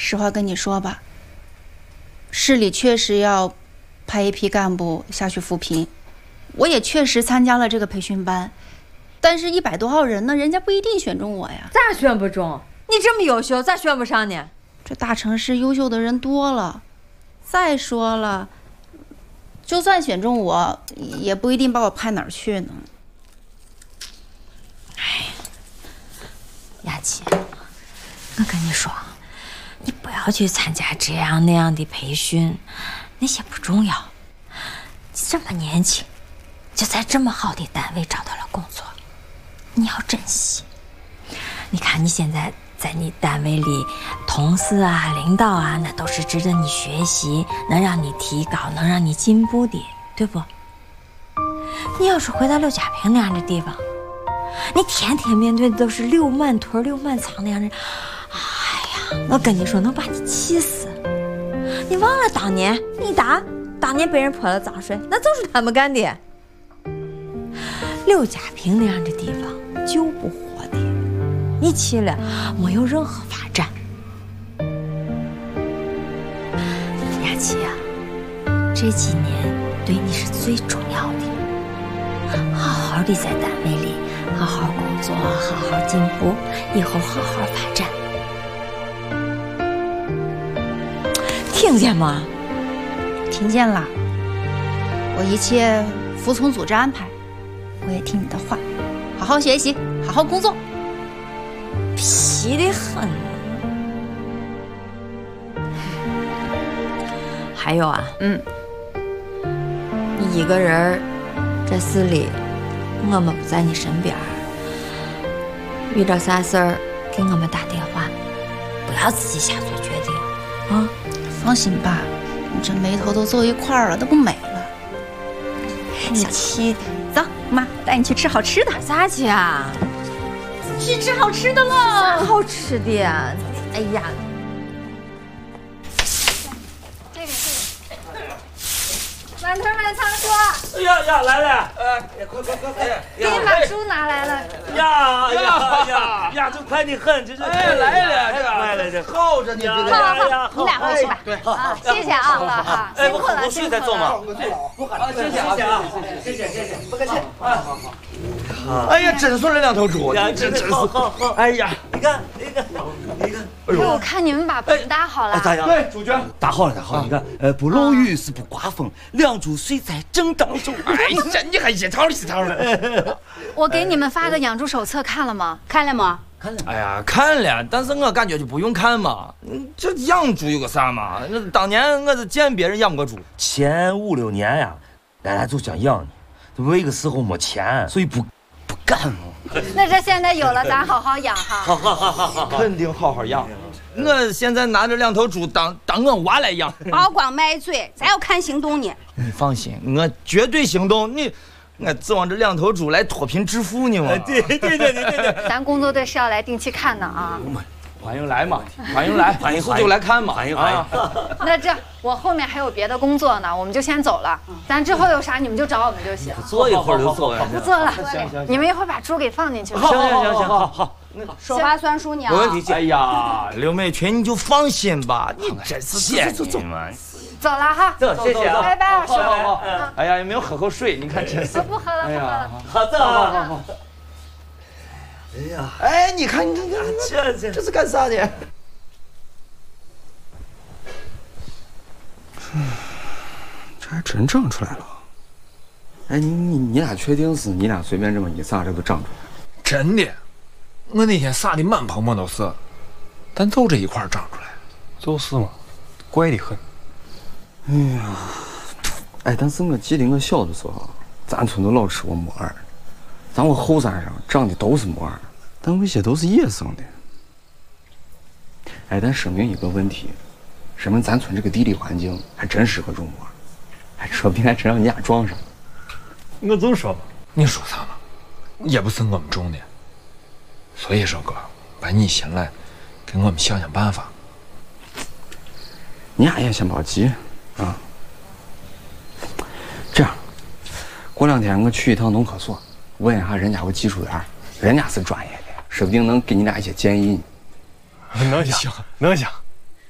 实话跟你说吧，市里确实要派一批干部下去扶贫，我也确实参加了这个培训班，但是100多号人呢，人家不一定选中我呀。 咋选不中？你这么优秀，咋选不上呢？ 这大城市优秀的人多了，再说了，就算选中我，也不一定把我派哪儿去呢。 哎，雅琪，我跟你说，你不要去参加这样那样的培训，那些不重要。你这么年轻，就在这么好的单位找到了工作，你要珍惜。你看你现在在你单位里，同事啊、领导啊，那都是值得你学习，能让你提高、能让你进步的，对不？你要是回到刘家坪那样的地方，你天天面对的都是溜满屯、溜满仓那样的人，哎呀，我跟你说，能把你气死！你忘了当年当年被人泼了脏水，那就是他们干的。刘家坪那样的地方就不活的，你去了没有任何发展。雅琪啊，这几年对你是最重要的，好好的在单位里好好工作，好好进步，以后好好发展，听见吗？ 听见了，我一切服从组织安排，我也听你的话，好好学习，好好工作。 皮得很。还有啊，你一个人这市里，我们不在你身边，遇到啥事儿给我们打电话，不要自己瞎做决定啊。 放心吧，你这眉头都皱一块了，都不美了。小七，走，妈带你去吃好吃的。 咋去啊？ 去吃好吃的了。 啥好吃的呀？哎呀， 满屯满仓说。 呀，来了！快！ 给你把猪拿来了。 呀，这快得很，这是来了， 太快了，这耗着你这个。 好，你俩回去吧。 对， 啊，谢谢啊，哈，辛苦了，辛苦了。 谢谢， 不客气。哎呀，真送了2头猪， 真是好。哎呀，你看。 我看你们把棚搭好了。 咋样？ 对，主角打好了。你看，不漏雨是不刮风，两株睡在正当中。 哎呀，你还一套了。 我给你们发个养猪手册看了吗？看了吗？ 哎呀，看了，但是我感觉就不用看嘛。这养猪有个啥嘛？那当年我是见别人养过猪， 前5、6年呀，俺俩就想养呢，为个时候没钱，所以不干嘛。 那这现在有了，咱好好养哈。 好， 肯定好好养。我现在拿着2头猪当我娃来养。 别光卖嘴，咱要看行动呢。 你放心，我绝对行动。我指望这2头猪来脱贫致富呢嘛。 对。 咱工作队是要来定期看的啊。 欢迎来嘛，欢迎来，欢迎就来看嘛， 欢迎。 那这我后面还有别的工作呢，我们就先走了。咱之后有啥你们就找我们就行。 坐一会儿就走呀。 不坐了， 行， 你们一会儿把猪给放进去。 行，好。 说话算数呢啊。 没问题。 哎呀，刘美群，你就放心吧，你真是贱。 走走了哈。 走，谢谢啊。 拜拜，老师。 好。哎呀，有没有喝口水？你看真是。 不喝了，不喝了。 好，走。好。哎呀， 哎，你看，这是干啥的？ 这还真长出来了。哎，你俩确定是你俩随便这么一撒，这都长出来了？ 真的，我那天撒的满棚棚都是，但就这一块长出来， 就是嘛，怪得很。哎呀，哎，但是我记得我小的时候，咱村都老吃过木耳，咱我后山上长的都是木耳，但有些都是野生的。哎，但说明一个问题，说明咱村这个地理环境还真适合种木耳，哎，说不定还真让你俩撞上了。 我就说嘛，你说啥嘛？也不是我们种的，所以说哥，把你先来，给我们想想办法。 你俩也先别急啊。这样，过2天我去一趟农科所，问一下人家有技术员，人家是专业的，说不定能给你俩一些建议。 能行。